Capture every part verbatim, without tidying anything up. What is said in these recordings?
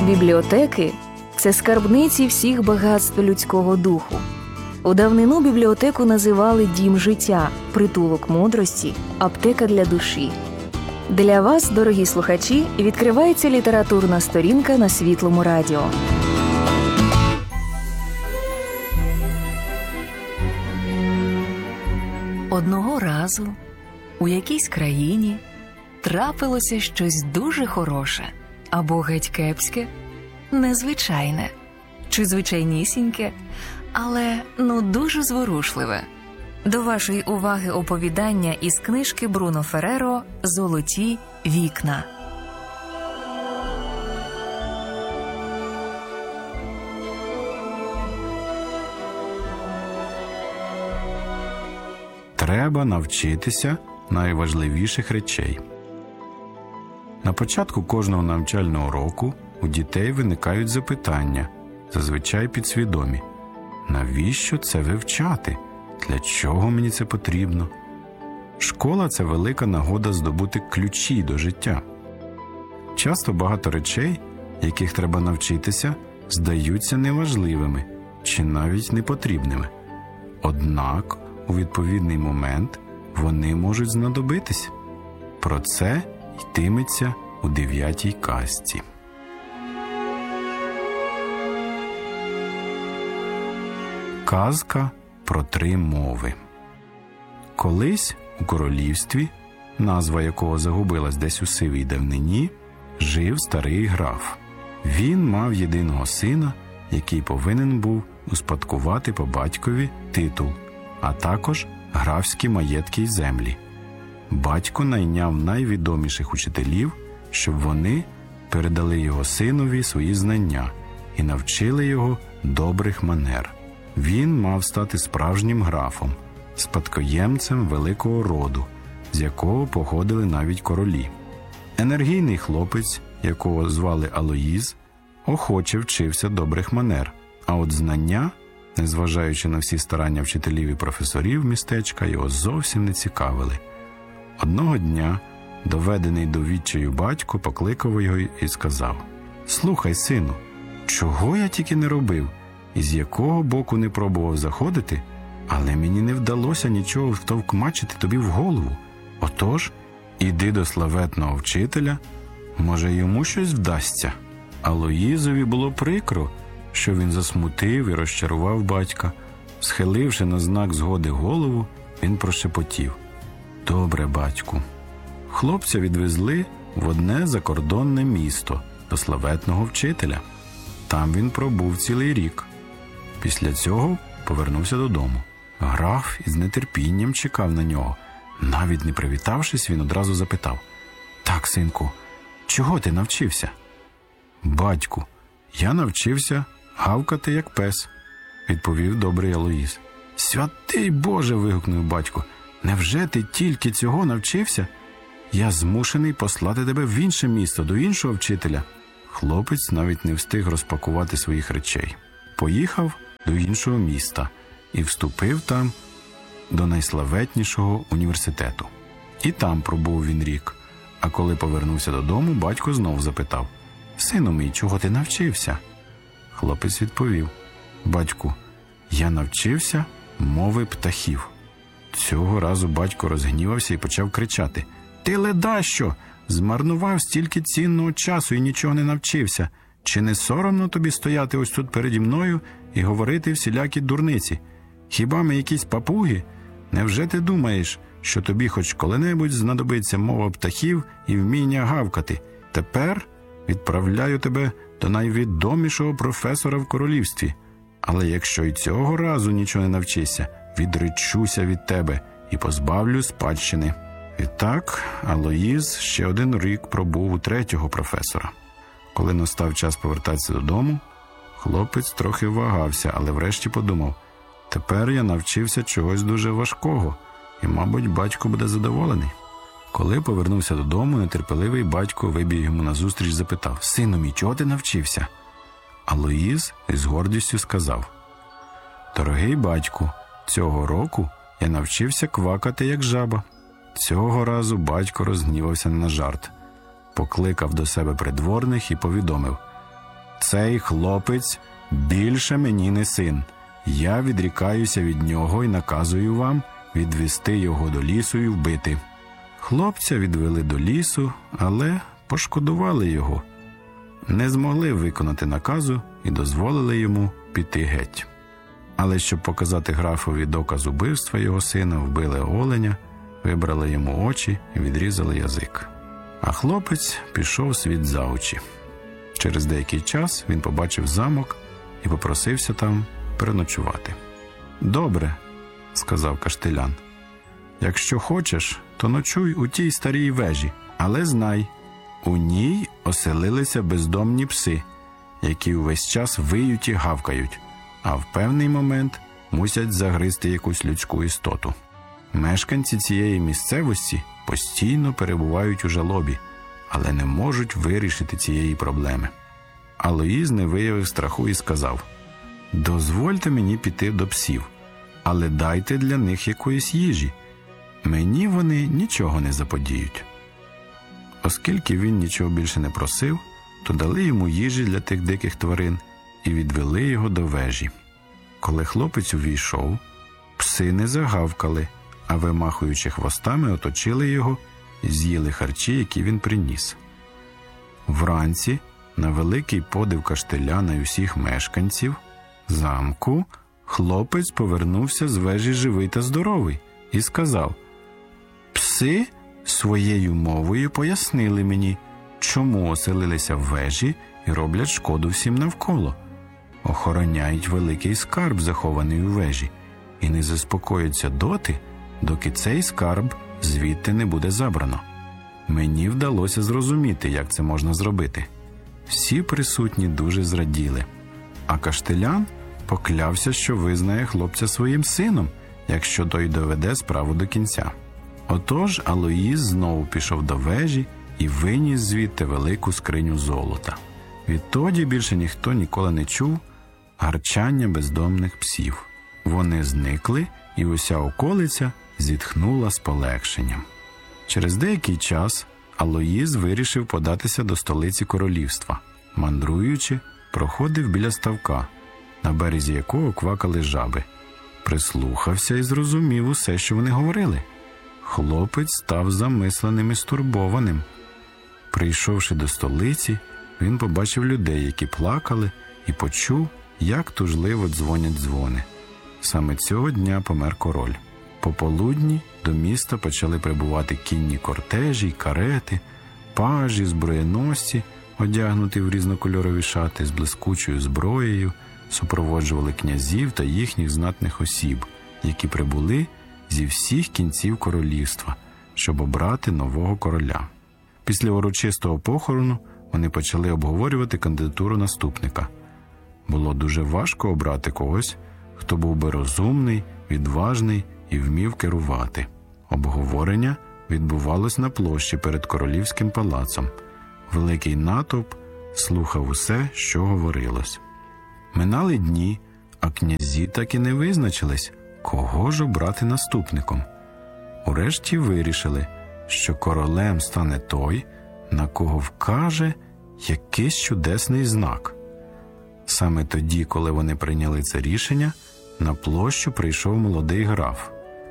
Бібліотеки – це скарбниці всіх багатств людського духу. У давнину бібліотеку називали дім життя, притулок мудрості, аптека для душі. Для вас, дорогі слухачі, відкривається літературна сторінка на Світлому радіо. Одного разу у якійсь країні трапилося щось дуже хороше, або геть кепське, незвичайне, чи звичайнісіньке, але ну дуже зворушливе. До вашої уваги оповідання із книжки Бруно Ферреро «Золоті вікна». Треба навчитися найважливіших речей. На початку кожного навчального року у дітей виникають запитання, зазвичай підсвідомі. Навіщо це вивчати? Для чого мені це потрібно? Школа – це велика нагода здобути ключі до життя. Часто багато речей, яких треба навчитися, здаються неважливими чи навіть непотрібними. Однак у відповідний момент вони можуть знадобитись. Про це йтиметься у дев'ятій казці. Казка про три мови. Колись у королівстві, назва якого загубилась десь у сивій давнині, жив старий граф. Він мав єдиного сина, який повинен був успадкувати по батькові титул, а також графські маєтки й землі. Батько найняв найвідоміших учителів, щоб вони передали його синові свої знання і навчили його добрих манер. Він мав стати справжнім графом, спадкоємцем великого роду, з якого походили навіть королі. Енергійний хлопець, якого звали Алоїз, охоче вчився добрих манер, а от знання, незважаючи на всі старання вчителів і професорів містечка, його зовсім не цікавили. Одного дня доведений до відчаю батько покликав його і сказав: «Слухай, сину, чого я тільки не робив, і з якого боку не пробував заходити, але мені не вдалося нічого втовкмачити тобі в голову. Отож, іди до славетного вчителя, може йому щось вдасться». Алоїзові було прикро, що він засмутив і розчарував батька. Схиливши на знак згоди голову, він прошепотів: «Добре, батьку». Хлопця відвезли в одне закордонне місто до славетного вчителя. Там він пробув цілий рік. Після цього повернувся додому. Граф із нетерпінням чекав на нього. Навіть не привітавшись, він одразу запитав: «Так, синку, чого ти навчився?» «Батьку, я навчився гавкати, як пес», – відповів добрий Алоїз. «Святий Боже!» – вигукнув батько. «Невже ти тільки цього навчився? Я змушений послати тебе в інше місто, до іншого вчителя». Хлопець навіть не встиг розпакувати своїх речей. Поїхав до іншого міста і вступив там до найславетнішого університету. І там пробув він рік. А коли повернувся додому, батько знов запитав: «Сину мій, чого ти навчився?» Хлопець відповів: «Батьку, я навчився мови птахів». Цього разу батько розгнівався і почав кричати: «Ти ледащо! Змарнував стільки цінного часу і нічого не навчився. Чи не соромно тобі стояти ось тут переді мною і говорити всілякі дурниці? Хіба ми якісь папуги? Невже ти думаєш, що тобі хоч коли-небудь знадобиться мова птахів і вміння гавкати? Тепер відправляю тебе до найвідомішого професора в королівстві. Але якщо й цього разу нічого не навчишся, відречуся від тебе і позбавлю спадщини». Відтак Алоїз ще один рік пробув у третього професора. Коли настав час повертатися додому, хлопець трохи вагався, але врешті подумав: «Тепер я навчився чогось дуже важкого, і, мабуть, батько буде задоволений». Коли повернувся додому, нетерпеливий батько вибіг йому назустріч і запитав: «Сину мій, чого ти навчився?» Алоїз із гордістю сказав: «Дорогий батьку, цього року я навчився квакати, як жаба». Цього разу батько розгнівався не на жарт. Покликав до себе придворних і повідомив: Цей хлопець більше мені не син. Я відрікаюся від нього і наказую вам відвести його до лісу і вбити». Хлопця відвели до лісу, але пошкодували його. Не змогли виконати наказу і дозволили йому піти геть. Але щоб показати графові доказ убивства його сина, вбили оленя, вибрали йому очі і відрізали язик. А хлопець пішов світ за очі. Через деякий час він побачив замок і попросився там переночувати. «Добре», – сказав Каштелян, – «якщо хочеш, то ночуй у тій старій вежі, але знай, у ній оселилися бездомні пси, які увесь час виють і гавкають, а в певний момент мусять загризти якусь людську істоту. Мешканці цієї місцевості постійно перебувають у жалобі, але не можуть вирішити цієї проблеми». Алоїз не виявив страху і сказав: «Дозвольте мені піти до псів, але дайте для них якоїсь їжі. Мені вони нічого не заподіють». Оскільки він нічого більше не просив, то дали йому їжі для тих диких тварин і відвели його до вежі. Коли хлопець увійшов, пси не загавкали, а вимахуючи хвостами, оточили його і з'їли харчі, які він приніс. Вранці, на великий подив Каштеляна і усіх мешканців замку, хлопець повернувся з вежі живий та здоровий і сказав: «Пси своєю мовою пояснили мені, чому оселилися в вежі і роблять шкоду всім навколо. Охороняють великий скарб, захований у вежі, і не заспокояться доти, доки цей скарб звідти не буде забрано. Мені вдалося зрозуміти, як це можна зробити». Всі присутні дуже зраділи, а Каштелян поклявся, що визнає хлопця своїм сином, якщо той доведе справу до кінця. Отож Алоїз знову пішов до вежі і виніс звідти велику скриню золота. Відтоді більше ніхто ніколи не чув гарчання бездомних псів. Вони зникли, і уся околиця зітхнула з полегшенням. Через деякий час Алоїз вирішив податися до столиці королівства. Мандруючи, проходив біля ставка, на березі якого квакали жаби. Прислухався і зрозумів усе, що вони говорили. Хлопець став замисленим і стурбованим. Прийшовши до столиці, він побачив людей, які плакали, і почув, як тужливо дзвонять дзвони. Саме цього дня помер король. Пополудні до міста почали прибувати кінні кортежі й карети, пажі, зброєносці, одягнуті в різнокольорові шати з блискучою зброєю, супроводжували князів та їхніх знатних осіб, які прибули зі всіх кінців королівства, щоб обрати нового короля. Після урочистого похорону вони почали обговорювати кандидатуру наступника. Було дуже важко обрати когось, хто був би розумний, відважний і вмів керувати. Обговорення відбувалось на площі перед королівським палацом. Великий натовп слухав усе, що говорилось. Минали дні, а князі так і не визначились, кого ж обрати наступником. Урешті вирішили, що королем стане той, на кого вкаже якийсь чудесний знак. Саме тоді, коли вони прийняли це рішення, на площу прийшов молодий граф.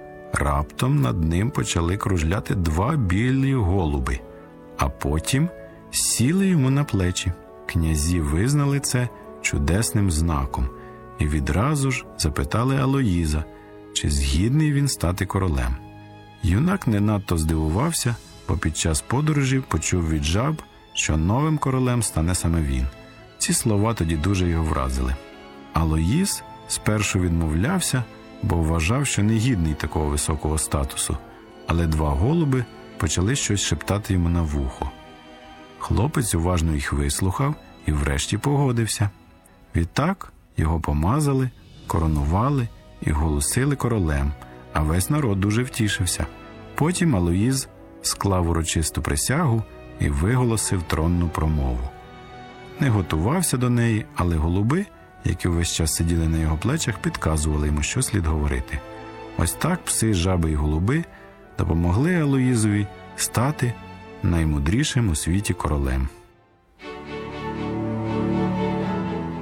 Раптом над ним почали кружляти два білі голуби, а потім сіли йому на плечі. Князі визнали це чудесним знаком і відразу ж запитали Алоїза, чи згідний він стати королем. Юнак не надто здивувався, бо під час подорожі почув від жаб, що новим королем стане саме він. Ці слова тоді дуже його вразили. Алоїз спершу відмовлявся, бо вважав, що не гідний такого високого статусу, але два голуби почали щось шептати йому на вухо. Хлопець уважно їх вислухав і врешті погодився. Відтак його помазали, коронували і голосили королем, а весь народ дуже втішився. Потім Алоїз склав урочисту присягу і виголосив тронну промову. Не готувався до неї, але голуби, які увесь час сиділи на його плечах, підказували йому, що слід говорити. Ось так пси, жаби і голуби допомогли Алоїзові стати наймудрішим у світі королем.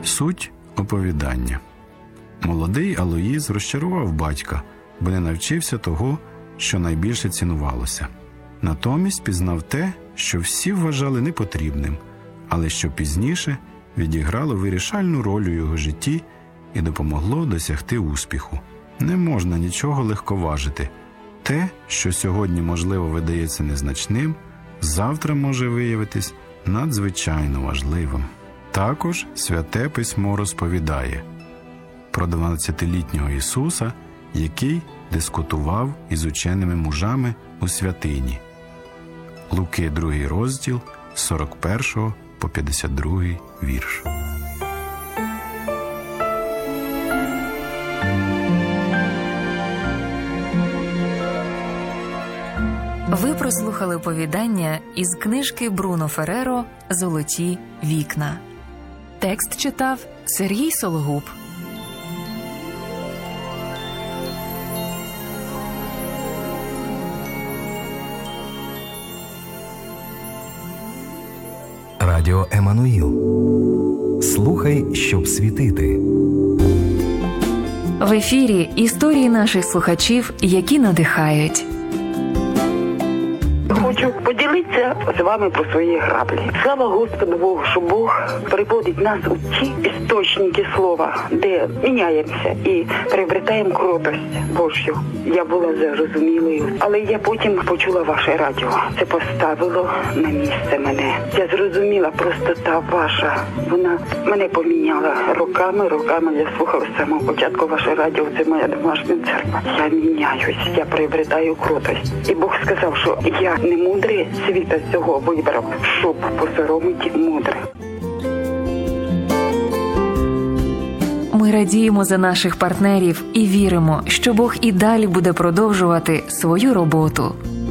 Суть оповідання. Молодий Алоїз розчарував батька, бо не навчився того, що найбільше цінувалося. Натомість пізнав те, що всі вважали непотрібним, але що пізніше відіграло вирішальну роль у його житті і допомогло досягти успіху. Не можна нічого легковажити. Те, що сьогодні, можливо, видається незначним, завтра може виявитись надзвичайно важливим. Також Святе Письмо розповідає про дванадцятилітнього Ісуса, який дискутував із ученими мужами у святині. Луки, другий розділ, з сорок першого по п'ятдесят другий вірш. Ви прослухали оповідання із книжки Бруно Ферреро «Золоті вікна». Текст читав Сергій Сологуб. Радіо Еммануїл. Слухай, щоб світити. В ефірі історії наших слухачів, які надихають. Хочу поділитися з вами про свої граблі. Слава Господу Богу, що Бог приводить нас у ті істочники слова, де міняємося і приобретаємо кротость Божю. Я була зрозумілою, але я потім почула ваше радіо. Це поставило на місце мене. Я зрозуміла, простота ваша, вона мене поміняла роками, роками. Я слухала з самого початку ваше радіо, це моя домашня церква. Я міняюсь, я приобретаю кротость. І Бог сказав, що я не мудрий світа цього вибрав, щоб посоромити мудрих. Ми радіємо за наших партнерів і віримо, що Бог і далі буде продовжувати свою роботу.